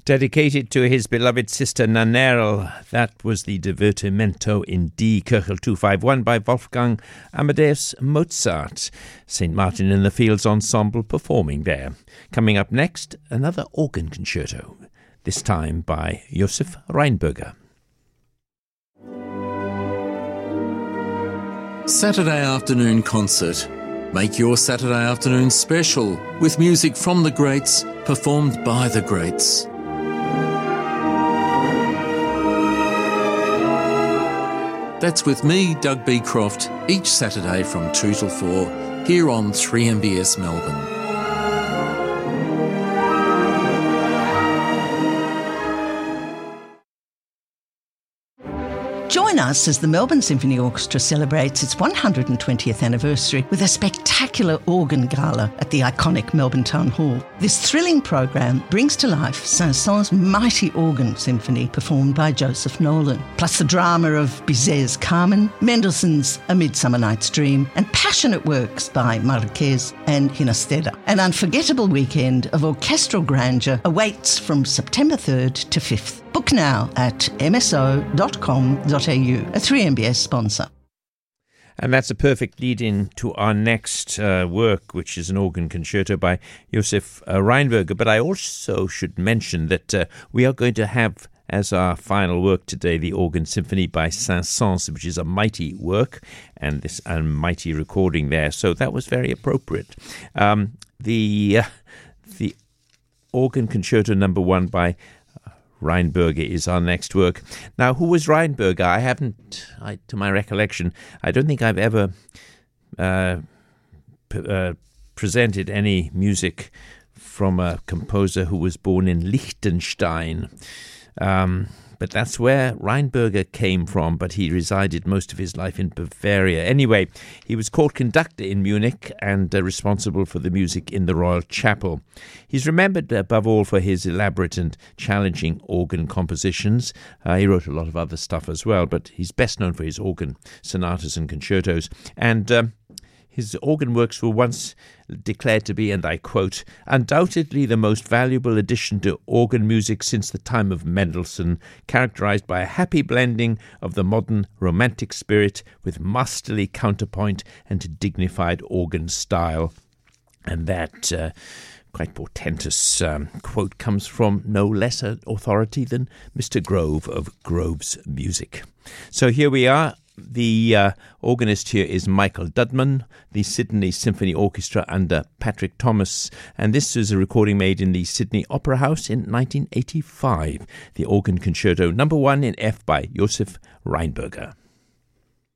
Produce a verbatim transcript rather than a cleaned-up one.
Dedicated to his beloved sister Nannerl, that was the Divertimento in D, Köchel two fifty-one by Wolfgang Amadeus Mozart. Saint Martin in the Fields Ensemble performing there. Coming up next, another organ concerto, this time by Josef Rheinberger. Saturday afternoon concert. Make your Saturday afternoon special with music from the greats, performed by the greats. That's with me, Doug B. Croft, each Saturday from two till four, here on three M B S Melbourne. Join us as the Melbourne Symphony Orchestra celebrates its one hundred twentieth anniversary with a spectacular organ gala at the iconic Melbourne Town Hall. This thrilling program brings to life Saint-Saëns' mighty organ symphony performed by Joseph Nolan, plus the drama of Bizet's Carmen, Mendelssohn's A Midsummer Night's Dream, and passionate works by Marquez and Ginastera. An unforgettable weekend of orchestral grandeur awaits from September third to fifth. Book now at m s o dot com dot a u, a three M B S sponsor. And that's a perfect lead-in to our next uh, work, which is an organ concerto by Josef uh, Rheinberger. But I also should mention that uh, we are going to have as our final work today the Organ Symphony by Saint-Saëns, which is a mighty work, and this a mighty recording there. So that was very appropriate. Um, the uh, the Organ Concerto number one by Rheinberger is our next work. Now, who was Rheinberger? I haven't, I, to my recollection, I don't think I've ever uh, p- uh, presented any music from a composer who was born in Liechtenstein. Um, but that's where Rheinberger came from, but he resided most of his life in Bavaria. Anyway, he was court conductor in Munich and uh, responsible for the music in the Royal Chapel. He's remembered above all for his elaborate and challenging organ compositions. Uh, he wrote a lot of other stuff as well, but he's best known for his organ sonatas and concertos. And um, his organ works were once declared to be, and I quote, undoubtedly the most valuable addition to organ music since the time of Mendelssohn, characterized by a happy blending of the modern romantic spirit with masterly counterpoint and dignified organ style. And that uh, quite portentous um, quote comes from no less an authority than Mister Grove of Grove's Music. So here we are. The uh, organist here is Michael Dudman, the Sydney Symphony Orchestra under Patrick Thomas, and this is a recording made in the Sydney Opera House in nineteen eighty-five. The Organ Concerto number one in F by Josef Rheinberger.